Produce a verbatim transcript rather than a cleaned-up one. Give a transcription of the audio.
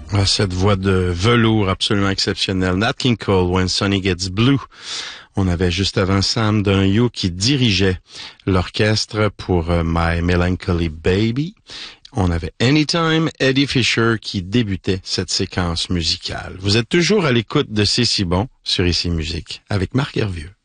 Ah, cette voix de velours absolument exceptionnelle. Nat King Cole, When Sonny Gets Blue. On avait juste avant Sam Dunn qui dirigeait l'orchestre pour uh, My Melancholy Baby. On avait Anytime, Eddie Fisher qui débutait cette séquence musicale. Vous êtes toujours à l'écoute de C'est si bon sur Ici Musique avec Marc Hervieux.